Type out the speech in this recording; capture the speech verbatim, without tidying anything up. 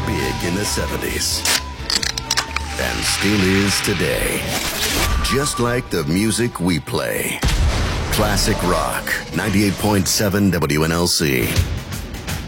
big in the seventies. And still is today. Just like the music we play. Classic Rock, ninety-eight point seven W N L C.